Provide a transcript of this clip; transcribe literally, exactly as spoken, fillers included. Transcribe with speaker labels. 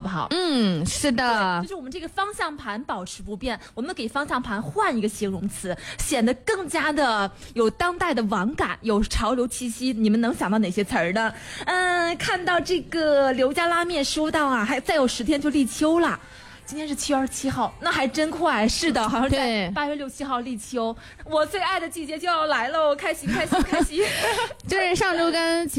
Speaker 1: 好？
Speaker 2: 嗯，是的，
Speaker 1: 就是我们这个方向盘保持不变，我们给方向盘换一个形容词，显得更加的有当代的网感，有潮流气息。你们能想到哪些词儿呢？嗯，看到这个刘家拉面说到啊，还再有十天就立秋了。今天是七月二十七号，那还真快。是的，好像在八月六七号立秋，我最爱的季节就要来喽，开心开心开心。
Speaker 2: 就是上周跟